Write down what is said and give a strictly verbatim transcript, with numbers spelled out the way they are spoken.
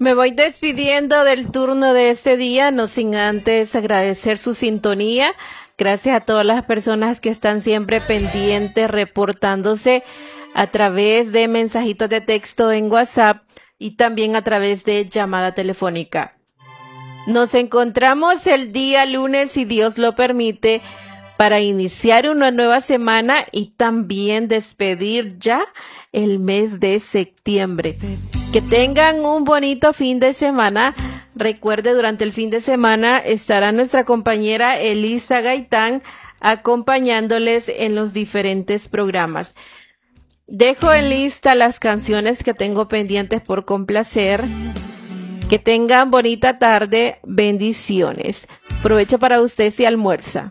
Me voy despidiendo del turno de este día, no sin antes agradecer su sintonía. Gracias a todas las personas que están siempre pendientes, reportándose a través de mensajitos de texto en WhatsApp y también a través de llamada telefónica. Nos encontramos el día lunes, si Dios lo permite, para iniciar una nueva semana y también despedir ya el mes de septiembre. Que tengan un bonito fin de semana. Recuerde, durante el fin de semana estará nuestra compañera Elisa Gaitán acompañándoles en los diferentes programas. Dejo en lista las canciones que tengo pendientes por complacer. Que tengan bonita tarde. Bendiciones. Provecho para usted si almuerza.